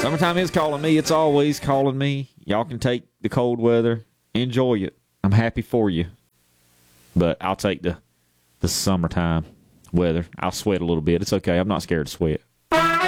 Summertime is calling me. It's always calling me. Y'all can take the cold weather. Enjoy it. I'm happy for you. But I'll take the summertime weather. I'll sweat a little bit. It's okay. I'm not scared to sweat.